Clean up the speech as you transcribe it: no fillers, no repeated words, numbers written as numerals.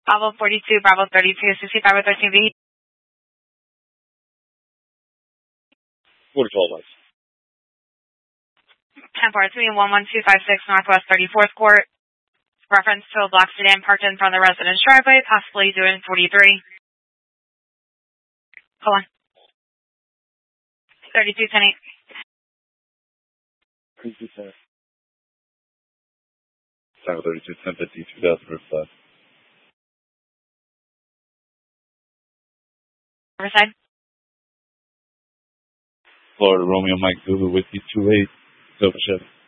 Bravo 42, Bravo 32, 65 or 13 V. 412 West. 10-3 and 11256 Northwest 34th Court. Reference to a black sedan parked in front of the residence driveway, possibly doing 43. Hold on. 3210. 3210. Bravo 3210, 50 Riverside. Riverside. Florida Romeo Mike Zulu, Whiskey 28, Silver Chevy.